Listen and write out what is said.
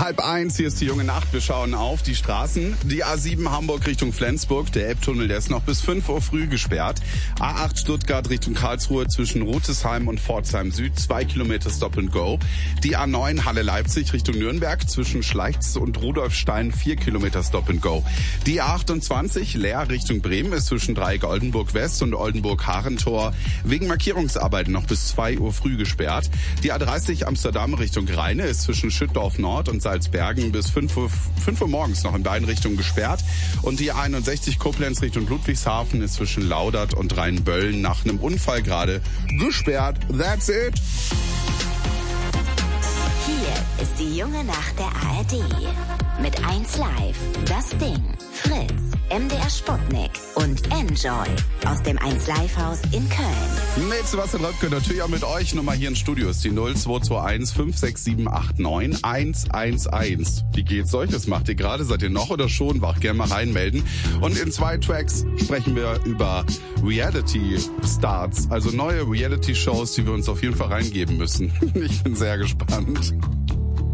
12:30, hier ist die junge Nacht. Wir schauen auf die Straßen. Die A7 Hamburg Richtung Flensburg, der Elbtunnel, der ist noch bis 5 Uhr früh gesperrt. A8 Stuttgart Richtung Karlsruhe zwischen Rotesheim und Pforzheim Süd, 2 Kilometer Stop and Go. Die A9 Halle Leipzig Richtung Nürnberg zwischen Schleichz und Rudolfstein, 4 Kilometer Stop and Go. Die A28 Leer Richtung Bremen ist zwischen Dreieck Oldenburg West und Oldenburg Harentor wegen Markierungsarbeiten noch bis 2 Uhr früh gesperrt. Die A30 Amsterdam Richtung Rheine ist zwischen Schüttorf Nord und Salzbergen bis 5 Uhr morgens noch in beiden Richtungen gesperrt. Und die A61 Koblenz Richtung Ludwigshafen ist zwischen Laudert und Rheinböllen nach einem Unfall gerade gesperrt. That's it. Hier ist die junge Nacht der ARD. Mit 1 Live, Das Ding, Fritz, MDR Sputnik und Enjoy aus dem 1 Live Haus in Köln. Mit Sebastian Röpke, natürlich auch mit euch. Nummer hier im Studio ist die 0221 56789 111. Wie geht's euch? Was macht ihr gerade? Seid ihr noch oder schon wach? Gerne mal reinmelden. Und in 2 Tracks sprechen wir über Reality-Starts, also neue Reality-Shows, die wir uns auf jeden Fall reingeben müssen. Ich bin sehr gespannt.